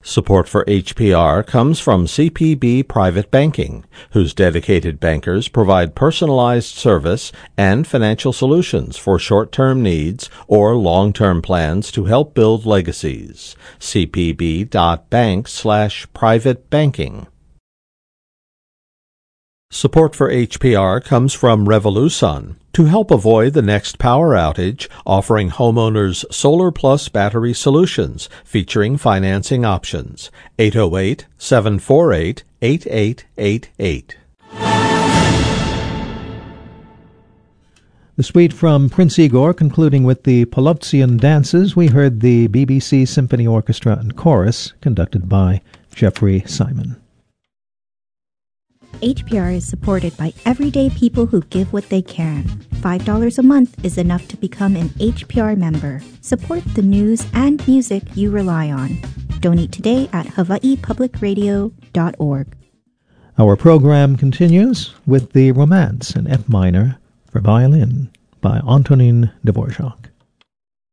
Support for HPR comes from CPB Private Banking, whose dedicated bankers provide personalized service and financial solutions for short-term needs or long-term plans to help build legacies. cpb.bank/private banking. Support for HPR comes from Revolusun, to help avoid the next power outage, offering homeowners Solar Plus battery solutions featuring financing options. 808-748-8888. The suite from Prince Igor, concluding with the Polotzian dances, we heard the BBC Symphony Orchestra and Chorus, conducted by Jeffrey Simon. HPR is supported by everyday people who give what they can. $5 a month is enough to become an HPR member. Support the news and music you rely on. Donate today at hawaiipublicradio.org. Our program continues with the Romance in F minor for violin by Antonin Dvorak.